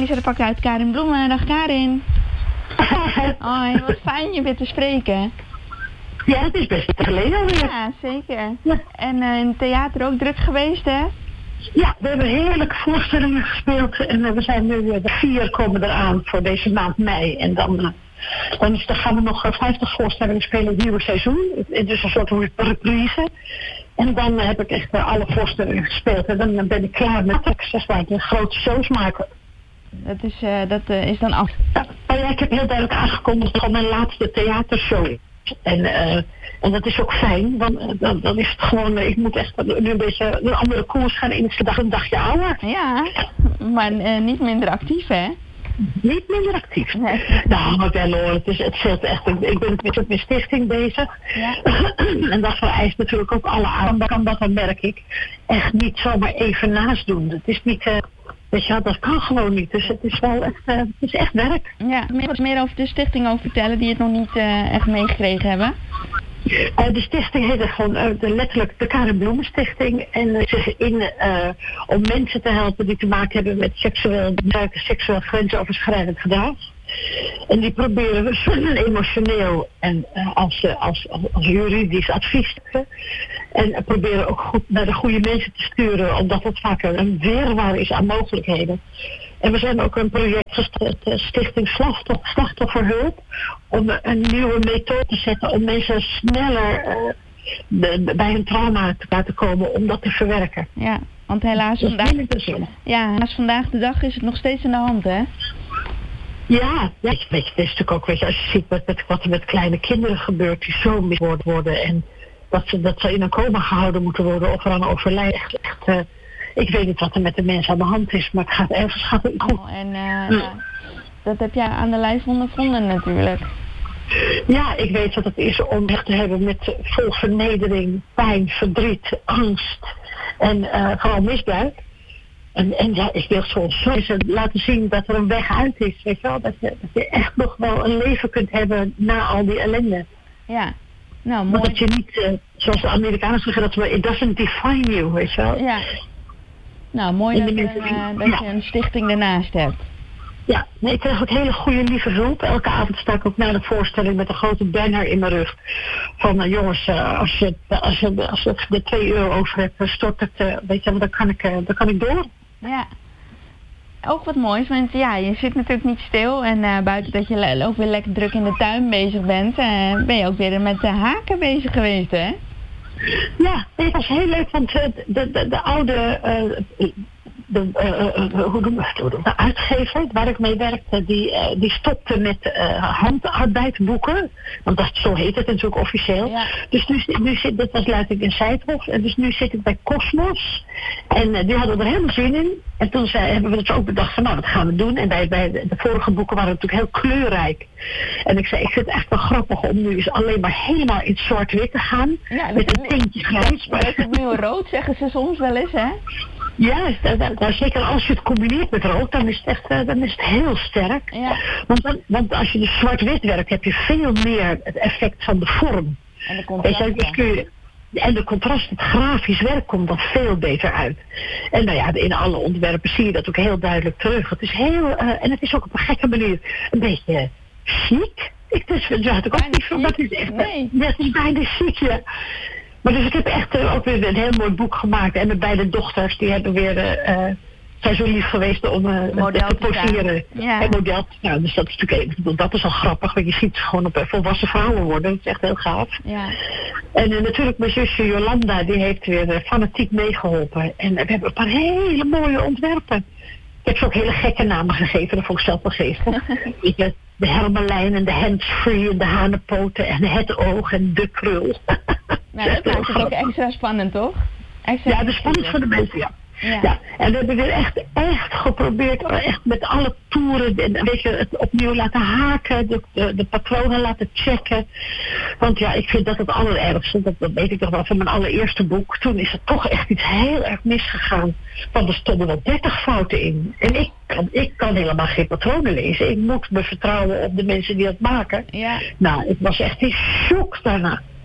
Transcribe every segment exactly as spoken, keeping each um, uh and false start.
Theresa de Pak uit Karin Bloemen. Dag Karin. Hoi, wat fijn je weer te spreken. Ja, het is best geleden alweer. Ja, zeker. Ja. En uh, in het theater ook druk geweest, hè? Ja, we hebben heerlijke voorstellingen gespeeld. En uh, we zijn nu weer de vier komen eraan voor deze maand mei. En dan, uh, dan, is, dan gaan we nog vijftig voorstellingen spelen in het nieuwe seizoen. Het is een soort reprise. En dan uh, heb ik echt uh, alle voorstellingen gespeeld. En dan uh, ben ik klaar met Texas, waar ik een grote shows maken. Dat is, uh, dat, uh, is dan af. Ja, maar ja, ik heb heel duidelijk aangekondigd dat het mijn laatste theatershow is. En, uh, en dat is ook fijn, want uh, dan, dan is het gewoon, uh, ik moet echt nu een beetje een andere koers gaan in. Het is dag een dagje ouder. Ja, maar uh, niet minder actief, hè? Niet minder actief. Nee. Nou, maar wel hoor, het is het zit echt. Ik, ik ben met mijn stichting bezig. Ja. En dat vereist natuurlijk ook alle aandacht. Dat merk ik. Echt niet zomaar even naast doen. Het is niet. Uh, Weet je, dat kan gewoon niet. Dus het is wel echt, uh, het is echt werk. Ja, meer, meer over de stichting over vertellen die het nog niet uh, echt meegekregen hebben. Uh, de stichting heet gewoon uh, de, letterlijk de Karin Bloemen Stichting. En uh, ze is in uh, om mensen te helpen die te maken hebben met seksueel misbruik, seksueel grensoverschrijdend gedrag. En die proberen we zowel emotioneel en uh, als, uh, als, als, als juridisch advies te geven. En uh, proberen ook goed naar de goede mensen te sturen, omdat het vaak een wirwar is aan mogelijkheden. En we zijn ook een project gestart, uh, Stichting Slachtoffer, Slachtofferhulp, om uh, een nieuwe methode te zetten om mensen sneller uh, de, de, bij hun trauma te laten komen om dat te verwerken. Ja, want helaas vandaag, ja, helaas vandaag de dag is het nog steeds aan de hand, hè? Ja, ja, weet je, het is natuurlijk ook, weet je, als je ziet met, met, wat er met kleine kinderen gebeurt die zo misbruikt worden en dat ze, dat ze in een coma gehouden moeten worden of eraan overlijden. Echt, echt, uh, ik weet niet wat er met de mensen aan de hand is, maar het gaat ergens gaat het goed. Oh, en uh, ja. Ja, dat heb jij aan de lijf ondervonden natuurlijk. Ja, ik weet wat het is om echt te hebben met vol vernedering, pijn, verdriet, angst en uh, vooral misbruik. En, en ja, ik wil soms zo laten zien dat er een weg uit is, weet je wel. Dat je, dat je echt nog wel een leven kunt hebben na al die ellende. Ja, nou mooi. Maar dat je niet, uh, zoals de Amerikanen zeggen, dat we, it doesn't define you, weet je wel. Ja. Nou, mooi dat, mensen, uh, dat ja. je een stichting ernaast hebt. Ja, nee, ik krijg ook hele goede lieve hulp. Elke avond sta ik ook na de voorstelling met een grote banner in mijn rug. Van uh, jongens, uh, als, je, als, je, als je er twee euro over hebt, stort het, uh, weet je, dan kan ik, uh, dan kan ik door. Ja, ook wat moois, want ja, je zit natuurlijk niet stil en uh, buiten dat je le- ook weer lekker druk in de tuin bezig bent, uh, ben je ook weer met de haken bezig geweest, hè? Ja, het was heel leuk, want uh, de, de, de oude, uh, de, uh, uh, hoe noem je het, de uitgever waar ik mee werkte, die, uh, die stopte met uh, handarbeidboeken, want dat, zo heet het natuurlijk officieel. Ja. Dus nu, nu zit, dat was Luiting in Zijthof, en dus nu zit ik bij Cosmos. En uh, die hadden er helemaal zin in. En toen zei, hebben we het ook bedacht van, nou, dat gaan we doen. En bij, bij de, de vorige boeken waren natuurlijk heel kleurrijk. En ik zei, ik vind het echt wel grappig om nu eens alleen maar helemaal in zwart-wit te gaan. Ja, met een tintje grijs. Maar het is nu rood, zeggen ze soms wel eens, hè? Ja, nou, zeker als je het combineert met rood, dan is het echt uh, dan is het heel sterk. Ja. Want, dan, want als je dus zwart-wit werkt, heb je veel meer het effect van de vorm. En de contrast. En, dus kun je, en de contrast, het grafisch werk komt dan veel beter uit. En nou ja, in alle ontwerpen zie je dat ook heel duidelijk terug. Het is heel, uh, en het is ook op een gekke manier een beetje chic. Ik, dus, dat had ik ook niet van, dat is echt, nee. Dat is bijna chic, ja. Maar dus ik heb echt uh, ook weer een heel mooi boek gemaakt. En mijn beide dochters, die hebben weer, uh, zijn zo lief geweest om uh, te poseren. Ja. En model te staan. Dus dat is natuurlijk even, dat is al grappig. Want je ziet ze gewoon op volwassen vrouwen worden. Dat is echt heel gaaf. Ja. En uh, natuurlijk mijn zusje Jolanda, die heeft weer uh, fanatiek meegeholpen. En uh, we hebben een paar hele mooie ontwerpen. Ik heb ze ook hele gekke namen gegeven. Dat vond ik zelf wel geestig. De hermelijn en de handsfree en de hanenpoten en het oog en de krul. Nou, dat maakt het ook extra spannend, toch? Extra ja, de spannend voor de mensen, ja. Ja. ja. En we hebben weer echt, echt geprobeerd, echt met alle toeren, weet je, het opnieuw laten haken, de, de, de patronen laten checken. Want ja, ik vind dat het allerergste, dat, dat weet ik toch wel van mijn allereerste boek. Toen is er toch echt iets heel erg misgegaan. Want er stonden wel dertig fouten in. En ik kan, ik kan helemaal geen patronen lezen. Ik moet me vertrouwen op de mensen die dat maken. Ja. Nou, ik was echt in shock daarna.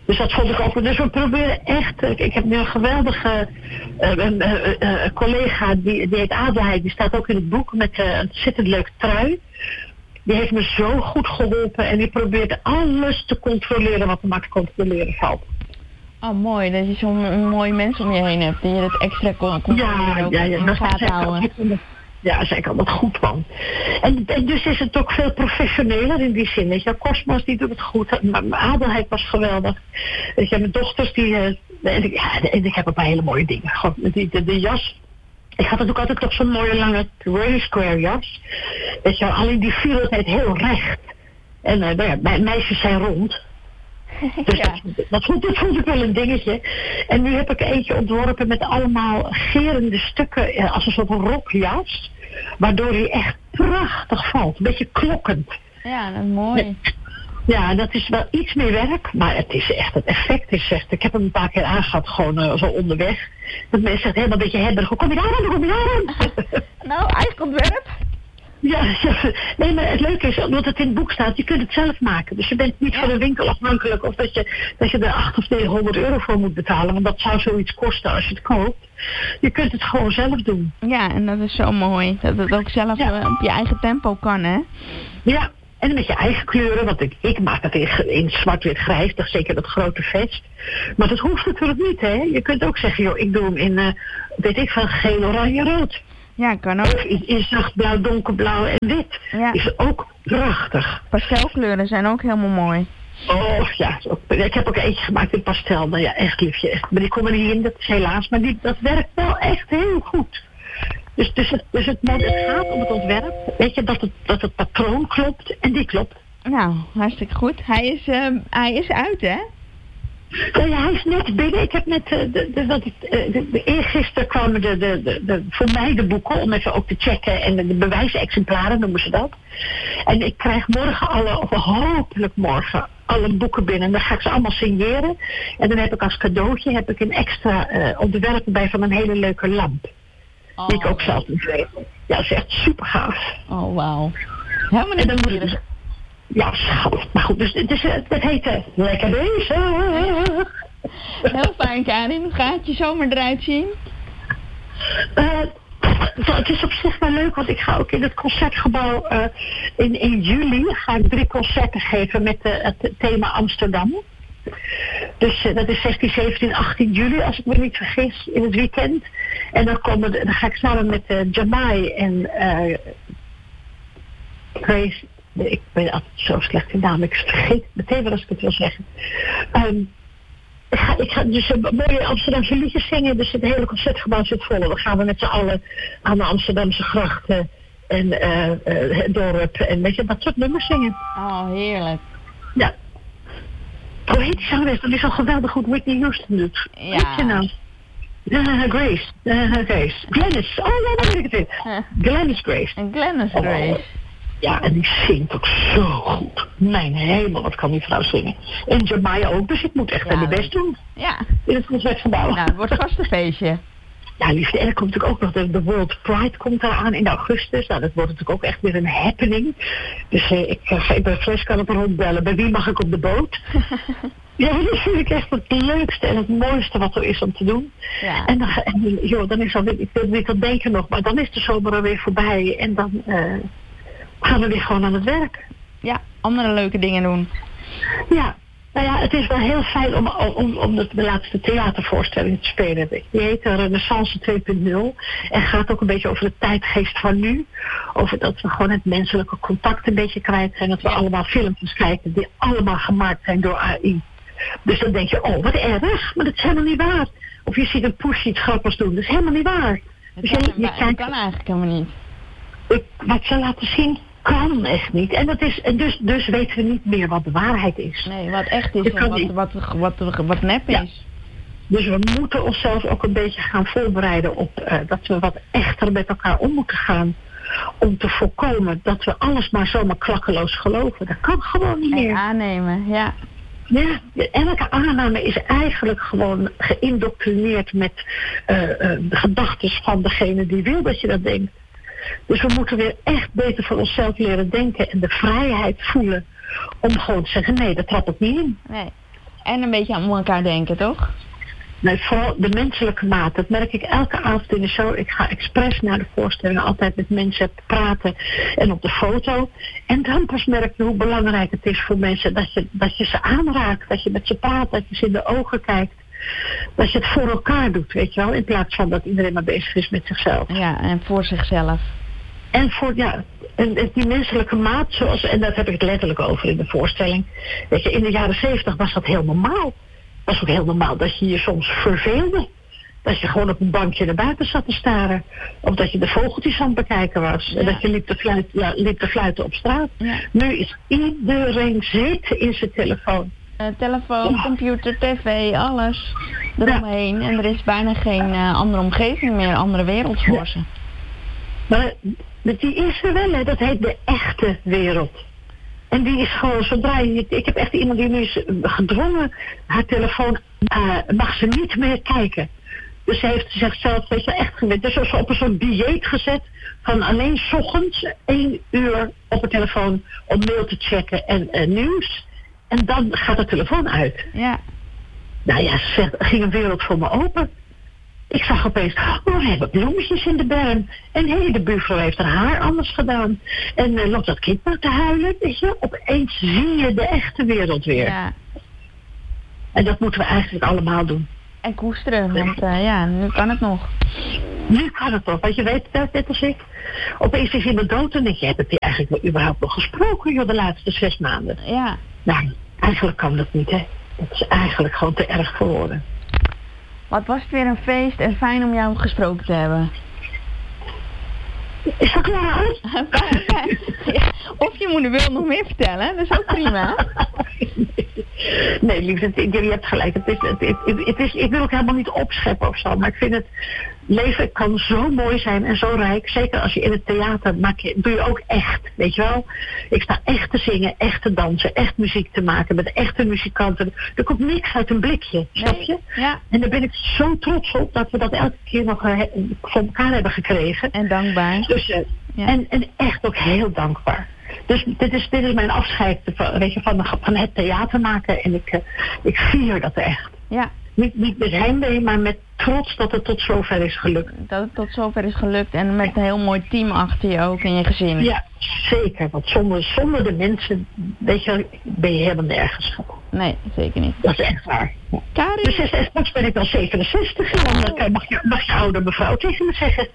Dus dat vond ik ook. Dus we proberen echt. Ik heb nu een geweldige uh, uh, uh, uh, collega die, die heet Adelheid. Die staat ook in het boek met uh, een ontzettend leuke trui. Die heeft me zo goed geholpen en die probeert alles te controleren wat er maar te controleren valt. Oh, mooi. Dat je zo'n mooie mensen om je heen hebt die je dat extra kon controleren ja, ook ja, ja, in de gaten houden. Ja, zij kan dat goed van. En, en dus is het ook veel professioneler in die zin. Weet je, Cosmos die doet het goed. Mijn Adelheid was geweldig. Weet je, mijn dochters die... Uh, en, ik, ja, en ik heb een paar hele mooie dingen. Gewoon, die, de, de jas. Ik had natuurlijk altijd toch zo'n mooie lange Rainy Square jas. Weet je, alleen die viel altijd heel recht. En uh, nou ja, mijn meisjes zijn rond. Dus ja. dat, dat, vond, dat vond ik wel een dingetje. En nu heb ik eentje ontworpen met allemaal gerende stukken uh, als een soort rokjas. Waardoor hij echt prachtig valt. Een beetje klokkend. Ja, dat is mooi. Ja, dat is wel iets meer werk. Maar het is echt, het effect is echt... Ik heb hem een paar keer aangehad, gewoon uh, zo onderweg. Dat mensen zeggen helemaal een beetje hebberig. Hoe kom je daar aan? Hoe kom je daar aan? Nou, eigen ontwerp. Ja, ja, nee, maar het leuke is, omdat het in het boek staat, je kunt het zelf maken. Dus je bent niet ja. van de winkel afhankelijk of dat je, dat je er acht of negenhonderd euro voor moet betalen. Want dat zou zoiets kosten als je het koopt. Je kunt het gewoon zelf doen. Ja, en dat is zo mooi. Dat het ook zelf ja. uh, op je eigen tempo kan, hè? Ja, en met je eigen kleuren. Want ik, ik maak het in, in zwart-wit-grijs, toch zeker dat grote vest. Maar dat hoeft natuurlijk niet, hè. Je kunt ook zeggen, joh, ik doe hem in, uh, weet ik van geel, oranje, rood. Ja, kan ook. In, in zachtblauw, donkerblauw en wit. Ja. Is ook prachtig. Pastelkleuren zijn ook helemaal mooi. Oh ja, ik heb ook eentje gemaakt in pastel. Nou ja, echt liefje. Echt. Maar die komen er niet in, dat is helaas. Maar die, dat werkt wel echt heel goed. Dus, dus, het, dus het, het gaat om het ontwerp. Weet je, dat het, dat het patroon klopt en die klopt. Nou, hartstikke goed. Hij is, uh, hij is uit, hè? Ja, ja, hij is net binnen. Ik heb net, uh, de, de, de, de, de, de, eergisteren kwamen de, de, de, de, voor mij de boeken om even ook te checken en de, de bewijsexemplaren noemen ze dat. En ik krijg morgen alle, of hopelijk morgen, alle boeken binnen. En dan ga ik ze allemaal signeren. En dan heb ik als cadeautje heb ik een extra uh, ontwerp bij van een hele leuke lamp. Oh. Die ik ook zelf moet weten. Ja, dat is echt super gaaf. Oh, wauw. Helemaal niet natuurlijk. Ja, schat. Maar goed, dus, dus het heet uh, Lekker Bezig. Heel fijn, Karin. Hoe gaat je zomer eruit zien? Uh, het is op zich wel leuk, want ik ga ook in het concertgebouw uh, in, in juli ga ik drie concerten geven met uh, het thema Amsterdam. Dus uh, dat is zestien, zeventien, achttien juli, als ik me niet vergis, in het weekend. En dan, komen de, dan ga ik samen met uh, Jamai en uh, Grace. Ik ben altijd zo slecht in naam. Ik vergeet meteen wel als ik het wil zeggen. Um, ik, ga, ik ga dus een mooie Amsterdamse liedjes zingen. Dus het hele concertgebouw zit vol. Dan gaan we met z'n allen aan de Amsterdamse grachten en uh, uh, het dorp. En weet je, dat soort nummers zingen. Oh, heerlijk. Ja. Hoe heet die zangeres? Dat is al geweldig goed Whitney Houston doet. Ja. Weet je nou? Uh, Grace. Uh, Grace. Glennis. Oh ja, dat weet ik het weer. Huh. Glennis Grace. En Glennis Grace. Oh. Ja, en die zingt ook zo goed. Mijn hemel, wat kan die vrouw zingen. En Jamai ook, dus ik moet echt ja, mijn best doen. Ja. In het concertgebouw. Nou, het wordt gastenfeestje. Ja, liefde. En er komt natuurlijk ook nog de, de World Pride komt eraan in augustus. Nou, dat wordt natuurlijk ook echt weer een happening. Dus eh, ik ga uh, bij Fles kan op rondbellen. Bij wie mag ik op de boot? Ja, dat vind ik echt het leukste en het mooiste wat er is om te doen. Ja. En dan, en, joh, dan is alweer, ik wil niet aan denken nog, maar dan is de zomer alweer voorbij. En dan... Uh, gaan we weer gewoon aan het werk. Ja, andere leuke dingen doen. Ja, nou ja, het is wel heel fijn om, om, om de, de laatste theatervoorstelling te spelen. Die heet Renaissance twee punt nul en gaat ook een beetje over de tijdgeest van nu. Over dat we gewoon het menselijke contact een beetje kwijt zijn. Dat we ja. allemaal filmpjes kijken die allemaal gemaakt zijn door A I. Dus dan denk je, oh wat erg, maar dat is helemaal niet waar. Of je ziet een poesje iets grappigs doen, dat is helemaal niet waar. Het dus kan, je, je het kijkt, kan eigenlijk helemaal niet. Ik, wat ze laten zien... kan echt niet. En dat is, dus, dus weten we niet meer wat de waarheid is. Nee, wat echt is en wat, wat, wat, wat, wat nep is. Ja. Dus we moeten onszelf ook een beetje gaan voorbereiden op uh, dat we wat echter met elkaar om moeten gaan. Om te voorkomen dat we alles maar zomaar klakkeloos geloven. Dat kan gewoon niet meer. En aannemen, ja. Ja, elke aanname is eigenlijk gewoon geïndoctrineerd met uh, uh, de gedachten van degene die wil dat je dat denkt. Dus we moeten weer echt beter voor onszelf leren denken en de vrijheid voelen om gewoon te zeggen, nee, dat trap ik niet in. Nee. En een beetje aan elkaar denken, toch? Nee, vooral de menselijke maat. Dat merk ik elke avond in de show. Ik ga expres naar de voorstellingen altijd met mensen praten en op de foto. En dan pas merk je hoe belangrijk het is voor mensen dat je, dat je ze aanraakt, dat je met ze praat, dat je ze in de ogen kijkt. Dat je het voor elkaar doet, weet je wel, in plaats van dat iedereen maar bezig is met zichzelf. Ja, en voor zichzelf. En voor, ja, en, en die menselijke maat, zoals, en daar heb ik het letterlijk over in de voorstelling. Weet je, in de jaren zeventig was dat heel normaal. Het was ook heel normaal dat je je soms verveelde. Dat je gewoon op een bankje naar buiten zat te staren. Of dat je de vogeltjes aan het bekijken was. Ja. En dat je liep te fluiten, ja, liep te fluiten op straat. Ja. Nu is iedereen zitten in zijn telefoon. Uh, telefoon, ja. Computer, tv, alles eromheen. Ja. En er is bijna geen uh, andere omgeving meer, andere wereld voor ja. ze. Maar die is er wel, hè. Dat heet de echte wereld. En die is gewoon, zodra je... Ik heb echt iemand die nu is gedwongen, haar telefoon, uh, mag ze niet meer kijken. Dus ze heeft zichzelf, weet je, echt gewend. Dus ze op een soort dieet gezet van alleen 's ochtends één uur op de telefoon om mail te checken en uh, nieuws. En dan gaat de telefoon uit. Ja. Nou ja, zeg, er ging een wereld voor me open. Ik zag opeens, oh, we hebben bloemetjes in de berm. En hé, hey, de buurvrouw heeft haar haar anders gedaan. En uh, loopt dat kind maar te huilen, weet je. Opeens zie je de echte wereld weer. Ja. En dat moeten we eigenlijk allemaal doen. En koesteren, want uh, ja, nu kan het nog. Nu kan het nog, want je weet het net als ik. Opeens is iemand dood en denk je, heb ik die eigenlijk wel überhaupt nog gesproken, joh, de laatste zes maanden? Ja. Nou, eigenlijk kan dat niet, hè. Dat is eigenlijk gewoon te erg voor woorden. Wat was het weer een feest en fijn om jou gesproken te hebben. Is dat klaar? Ja, of je moeder wil nog meer vertellen, dat is ook prima. Nee, liefde, je hebt gelijk. Het is, het, het, het is, ik wil ook helemaal niet opscheppen of zo, maar ik vind het leven kan zo mooi zijn en zo rijk. Zeker als je in het theater maak je, doe je ook echt, weet je wel. Ik sta echt te zingen, echt te dansen, echt muziek te maken met echte muzikanten. Er komt niks uit een blikje, snap je? Ja. En daar ben ik zo trots op dat we dat elke keer nog uh, voor elkaar hebben gekregen. En dankbaar. Dus, uh, ja. en, en echt ook heel dankbaar. Dus dit is, dit is mijn afscheid van, weet je, van, van het theater maken. En ik, uh, ik vier dat echt. Ja. Niet, niet met heimwee, maar met trots dat het tot zover is gelukt. Dat het tot zover is gelukt en met een heel mooi team achter je ook in je gezin. Ja, zeker. Want zonder, zonder de mensen, weet je, ben je helemaal nergens gewoon. Nee, zeker niet. Dat is echt waar. Ja. Karin? Dus straks ben ik al zevenenzestig en dan oh. mag, je, mag je oude mevrouw tegen me zeggen.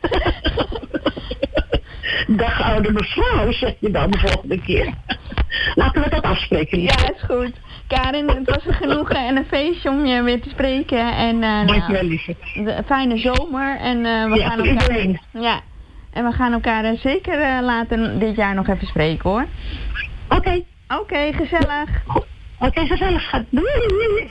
Dag oude mevrouw, zeg je dan de volgende keer. Laten we dat afspreken. Lief. Ja, is goed. Karin, het was een genoegen en een feestje om je weer te spreken. En, uh, Dankjewel, nou, lieve. Een fijne zomer. En uh, we ja, gaan voor elkaar, iedereen. Ja, en we gaan elkaar uh, zeker uh, later dit jaar nog even spreken, hoor. Oké. Okay. Oké, okay, gezellig. Oké, okay, gezellig, schat. Doei.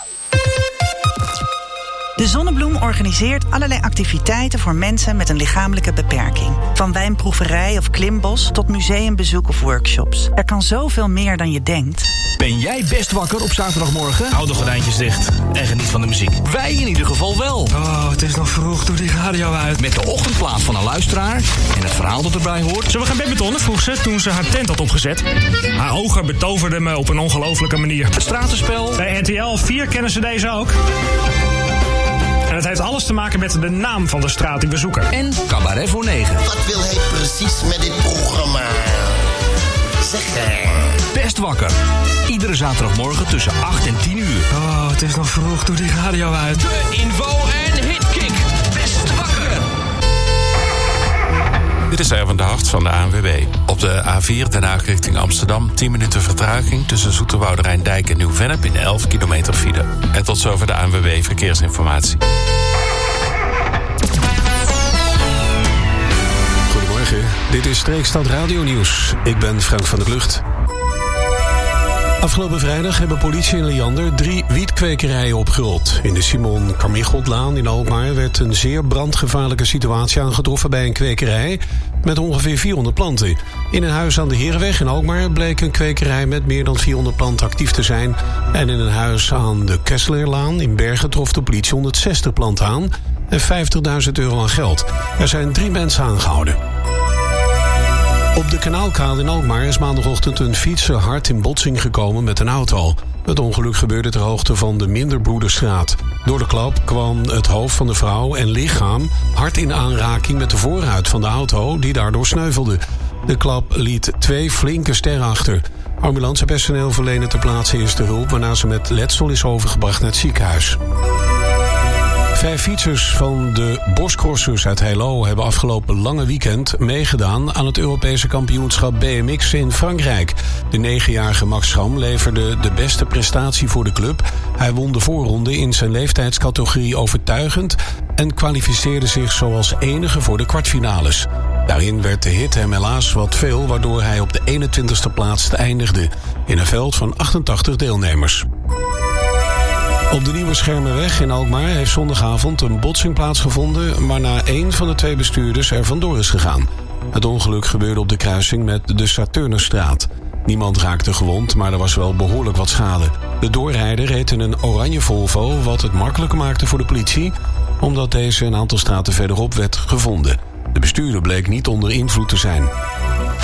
De Zonnebloem organiseert allerlei activiteiten voor mensen met een lichamelijke beperking. Van wijnproeverij of klimbos tot museumbezoek of workshops. Er kan zoveel meer dan je denkt. Ben jij best wakker op zaterdagmorgen? Hou de gordijntjes dicht en geniet van de muziek. Wij in ieder geval wel. Oh, het is nog vroeg, doe die radio uit. Met de ochtendplaat van een luisteraar en het verhaal dat erbij hoort. Zullen we gaan badmintonnen, vroeg ze toen ze haar tent had opgezet. Haar ogen betoverden me op een ongelofelijke manier. Het stratenspel. Bij R T L vier kennen ze deze ook. En het heeft alles te maken met de naam van de straat die we zoeken. En Cabaret voor negen. Wat wil hij precies met dit programma? Zeg hij. Best wakker. Iedere zaterdagmorgen tussen acht en tien uur. Oh, het is nog vroeg, doe die radio uit. De info en hitkick. Best wakker. Dit is Erwin de Hart van de A N W B. Op de A vier Den Haag richting Amsterdam tien minuten vertraging tussen Zoeterwoude Rijndijk en Nieuw-Vennep in elf kilometer file. En tot zover de A N W B Verkeersinformatie. Goedemorgen, dit is Streekstad Radio Nieuws. Ik ben Frank van der Klucht. Afgelopen vrijdag hebben politie en Liander drie wietkwekerijen opgerold. In de Simon Carmichaeltlaan in Alkmaar werd een zeer brandgevaarlijke situatie aangetroffen bij een kwekerij met ongeveer vierhonderd planten. In een huis aan de Herenweg in Alkmaar bleek een kwekerij met meer dan vierhonderd planten actief te zijn. En in een huis aan de Kesslerlaan in Bergen trof de politie honderdzestig planten aan en vijftigduizend euro aan geld. Er zijn drie mensen aangehouden. Op de Kanaalkade in Alkmaar is maandagochtend een fietser hard in botsing gekomen met een auto. Het ongeluk gebeurde ter hoogte van de Minderbroederstraat. Door de klap kwam het hoofd van de vrouw en lichaam hard in aanraking met de voorruit van de auto, die daardoor sneuvelde. De klap liet twee flinke sterren achter. Ambulancepersoneel verleende ter plaatse eerste hulp, waarna ze met letsel is overgebracht naar het ziekenhuis. Vijf fietsers van de Boscrossers uit Heilo hebben afgelopen lange weekend meegedaan aan het Europese kampioenschap B M X in Frankrijk. De negenjarige Max Schram leverde de beste prestatie voor de club. Hij won de voorronde in zijn leeftijdscategorie overtuigend en kwalificeerde zich zoals enige voor de kwartfinales. Daarin werd de hit hem helaas wat veel, waardoor hij op de eenentwintigste plaats eindigde in een veld van achtentachtig deelnemers. Op de Nieuwe Schermenweg in Alkmaar heeft zondagavond een botsing plaatsgevonden, waarna één van de twee bestuurders er vandoor is gegaan. Het ongeluk gebeurde op de kruising met de Saturnusstraat. Niemand raakte gewond, maar er was wel behoorlijk wat schade. De doorrijder reed in een oranje Volvo, wat het makkelijker maakte voor de politie, omdat deze een aantal straten verderop werd gevonden. De bestuurder bleek niet onder invloed te zijn.